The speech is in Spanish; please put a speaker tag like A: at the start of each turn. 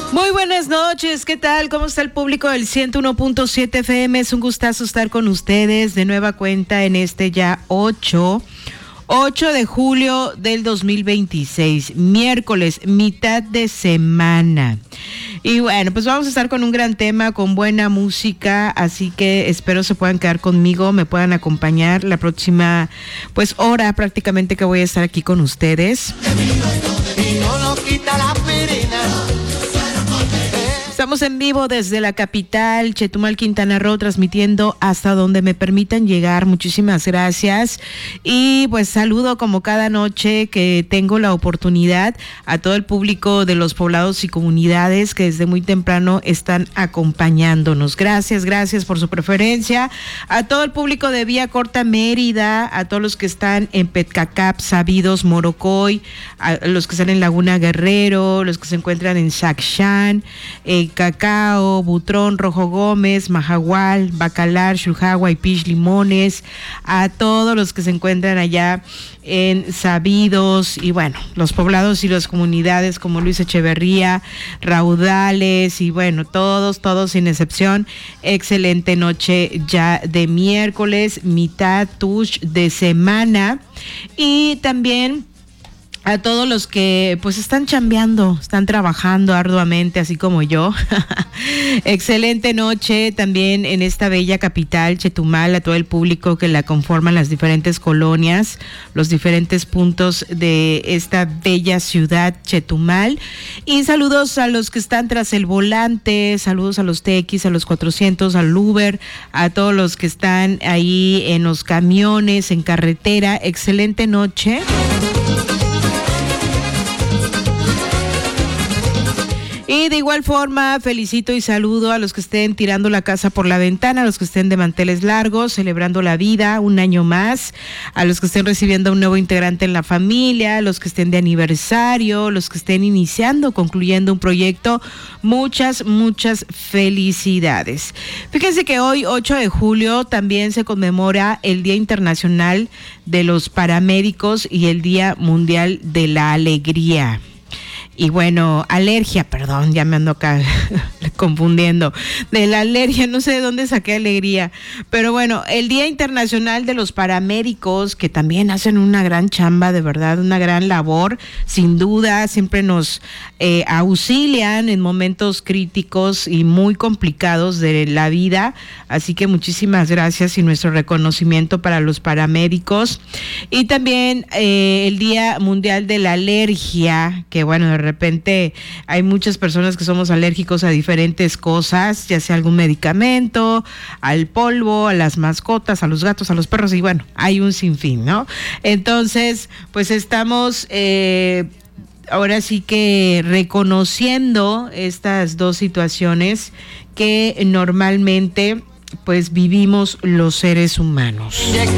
A: Muy buenas noches, ¿qué tal? ¿Cómo está el público del 101.7 FM? Es un gustazo estar con ustedes de nueva cuenta en este ya 8 de julio del 2026, miércoles, mitad de semana. Y bueno, pues vamos a estar con un gran tema, con buena música, así que espero se puedan quedar conmigo, me puedan acompañar la próxima, pues hora prácticamente que voy a estar aquí con ustedes. Y no nos quita la perena. Estamos en vivo desde la capital, Chetumal, Quintana Roo, transmitiendo hasta donde me permitan llegar. Muchísimas gracias. Y pues saludo como cada noche que tengo la oportunidad a todo el público de los poblados y comunidades que desde muy temprano están acompañándonos. Gracias por su preferencia. A todo el público de Vía Corta Mérida, a todos los que están en Petcacap, Sabidos, Morocoy, a los que están en Laguna Guerrero, los que se encuentran en Sacshan, Cacao, Butrón, Rojo Gómez, Majagual, Bacalar, Xujagua, Ipix, Limones, a todos los que se encuentran allá en Sabidos y bueno, los poblados y las comunidades como Luis Echeverría, Raudales y bueno, todos sin excepción. Excelente noche ya de miércoles, mitad tush de semana y también a todos los que pues están chambeando, están trabajando arduamente, así como yo. Excelente noche también en esta bella capital, Chetumal, a todo el público que la conforman, las diferentes colonias, los diferentes puntos de esta bella ciudad, Chetumal. Y saludos a los que están tras el volante, saludos a los TX, a los 400, al Uber, a todos los que están ahí en los camiones, en carretera. Excelente noche. Y de igual forma felicito y saludo a los que estén tirando la casa por la ventana, a los que estén de manteles largos, celebrando la vida un año más, a los que estén recibiendo un nuevo integrante en la familia, a los que estén de aniversario, los que estén iniciando, concluyendo un proyecto. Muchas felicidades. Fíjense que hoy, 8 de julio, también se conmemora el Día Internacional de los Paramédicos y el Día Mundial de la Alegría. Y bueno, ya me ando acá confundiendo, de la alergia, no sé de dónde saqué alegría, pero bueno, el Día Internacional de los Paramédicos, que también hacen una gran chamba, de verdad, una gran labor, sin duda, siempre nos auxilian en momentos críticos y muy complicados de la vida, así que muchísimas gracias y nuestro reconocimiento para los paramédicos. Y también el Día Mundial de la Alergia, que bueno, de repente hay muchas personas que somos alérgicos a diferentes cosas, ya sea algún medicamento, al polvo, a las mascotas, a los gatos, a los perros, y bueno, hay un sinfín, ¿no? Entonces, pues estamos ahora sí que reconociendo estas dos situaciones que normalmente pues vivimos los seres humanos.